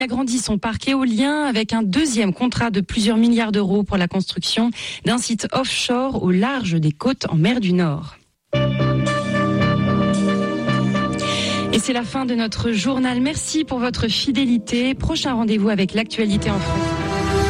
agrandit son parc éolien avec un deuxième contrat de plusieurs milliards d'euros pour la construction d'un site offshore au large des côtes en mer du Nord. Et c'est la fin de notre journal. Merci pour votre fidélité. Prochain rendez-vous avec l'actualité en France.